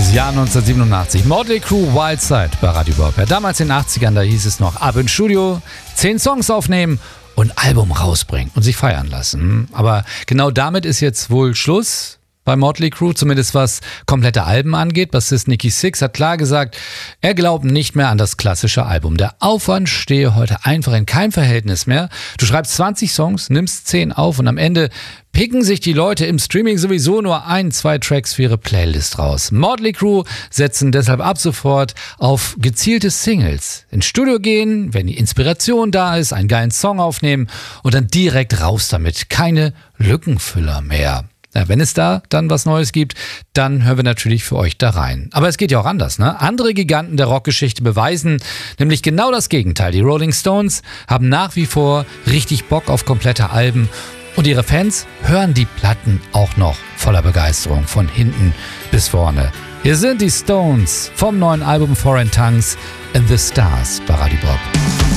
Jahr 1987. Motley Crue, Wild Side bei Radio Bob. Ja, damals in den 80ern, da hieß es noch, ab ins Studio, 10 Songs aufnehmen und Album rausbringen und sich feiern lassen. Aber genau damit ist jetzt wohl Schluss bei Motley Crue, zumindest was komplette Alben angeht. Bassist Nikki Sixx hat klar gesagt, er glaubt nicht mehr an das klassische Album. Der Aufwand stehe heute einfach in keinem Verhältnis mehr. Du schreibst 20 Songs, nimmst 10 auf und am Ende picken sich die Leute im Streaming sowieso nur 1-2 Tracks für ihre Playlist raus. Motley Crue setzen deshalb ab sofort auf gezielte Singles. Ins Studio gehen, wenn die Inspiration da ist, einen geilen Song aufnehmen und dann direkt raus damit. Keine Lückenfüller mehr. Ja, wenn es da dann was Neues gibt, dann hören wir natürlich für euch da rein. Aber es geht ja auch anders, ne? Andere Giganten der Rockgeschichte beweisen nämlich genau das Gegenteil. Die Rolling Stones haben nach wie vor richtig Bock auf komplette Alben und ihre Fans hören die Platten auch noch voller Begeisterung von hinten bis vorne. Hier sind die Stones vom neuen Album Foreign Tongues and the Stars bei Radio Bob.